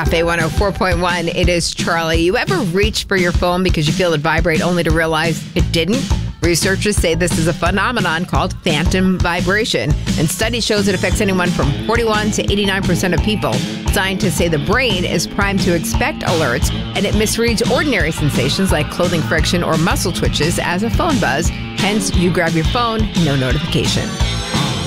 Cafe 104.1. It is Charlie. You ever reach for your phone because you feel it vibrate only to realize it didn't? Researchers say this is a phenomenon called phantom vibration, and study shows it affects anyone from 41 to 89% of people. Scientists say the brain is primed to expect alerts, and it misreads ordinary sensations like clothing friction or muscle twitches as a phone buzz. Hence, you grab your phone, no notification.